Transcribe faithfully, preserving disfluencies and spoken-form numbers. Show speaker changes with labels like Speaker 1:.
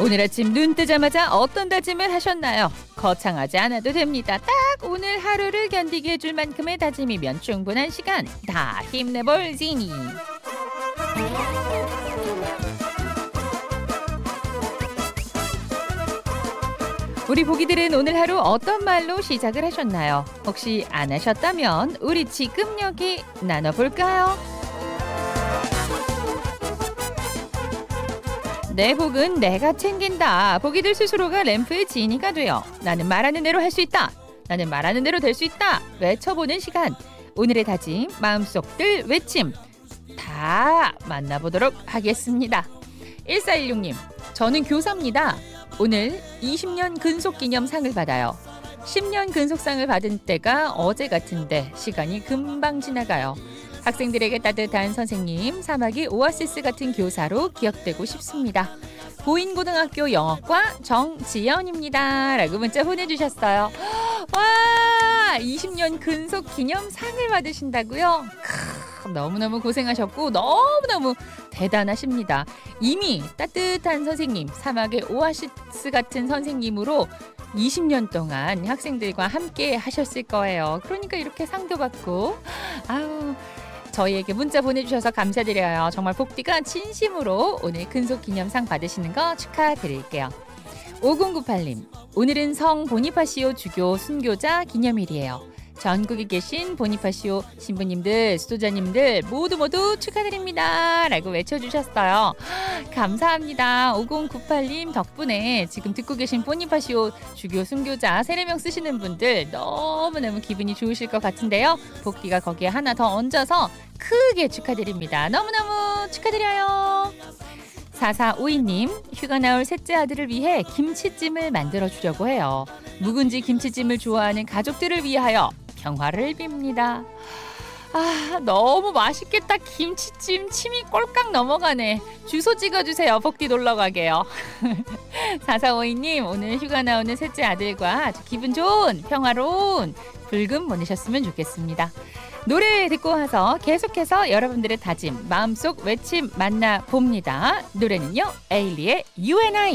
Speaker 1: 오늘 아침 눈 뜨자마자 어떤 다짐을 하셨나요? 거창하지 않아도 됩니다. 딱 오늘 하루를 견디게 해줄 만큼의 다짐이면 충분한 시간. 다 힘내볼 지니. 우리 보기들은 오늘 하루 어떤 말로 시작을 하셨나요? 혹시 안 하셨다면 우리 지금 여기 나눠볼까요? 내 복은 내가 챙긴다. 보기들 스스로가 램프의 지니가 되어 나는 말하는 대로 할 수 있다. 나는 말하는 대로 될 수 있다. 외쳐보는 시간. 오늘의 다짐, 마음속들 외침 다 만나보도록 하겠습니다. 일사일육 님, 저는 교사입니다. 오늘 이십 년 근속기념상을 받아요. 십 년 근속상을 받은 때가 어제 같은데 시간이 금방 지나가요. 학생들에게 따뜻한 선생님, 사막이 오아시스 같은 교사로 기억되고 싶습니다. 보인고등학교 영어과 정지연입니다. 라고 문자 보내주셨어요. 와, 이십 년 근속 기념상을 받으신다고요? 크, 너무너무 고생하셨고 너무너무 대단하십니다. 이미 따뜻한 선생님, 사막의 오아시스 같은 선생님으로 이십 년 동안 학생들과 함께 하셨을 거예요. 그러니까 이렇게 상도 받고 아우, 저희에게 문자 보내주셔서 감사드려요. 정말 복디가 진심으로 오늘 근속기념상 받으시는 거 축하드릴게요. 오공구팔 님, 오늘은 성 보니파시오 주교 순교자 기념일이에요. 전국에 계신 보니파시오 신부님들, 수도자님들 모두 모두 축하드립니다. 라고 외쳐주셨어요. 감사합니다. 오공구팔 님 덕분에 지금 듣고 계신 보니파시오 주교 순교자 세례명 쓰시는 분들 너무너무 기분이 좋으실 것 같은데요. 복디가 거기에 하나 더 얹어서 크게 축하드립니다. 너무너무 축하드려요. 사사오이 님, 휴가 나올 셋째 아들을 위해 김치찜을 만들어 주려고 해요. 묵은지 김치찜을 좋아하는 가족들을 위하여 평화를 빕니다. 아, 너무 맛있겠다. 김치찜 침이 꼴깍 넘어가네. 주소 찍어주세요. 복디 놀러 가게요. 사사오이 님, 오늘 휴가 나오는 셋째 아들과 아주 기분 좋은 평화로운 불금 보내셨으면 좋겠습니다. 노래 듣고 와서 계속해서 여러분들의 다짐, 마음속 외침 만나봅니다. 노래는요, 에일리의 You and I.